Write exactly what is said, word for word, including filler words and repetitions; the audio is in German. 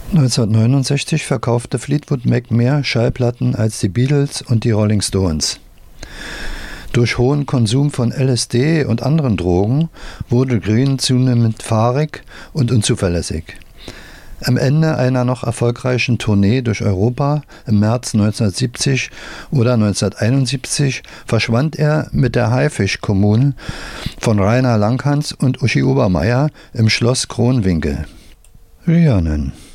neunzehnhundertneunundsechzig verkaufte Fleetwood Mac mehr Schallplatten als die Beatles und die Rolling Stones. Durch hohen Konsum von L S D und anderen Drogen wurde Green zunehmend fahrig und unzuverlässig. Am Ende einer noch erfolgreichen Tournee durch Europa im März neunzehnhundertsiebzig oder neunzehnhunderteinundsiebzig verschwand er mit der Haifisch-Kommune von Rainer Langhans und Uschi Obermaier im Schloss Kronwinkel. Rhiannon.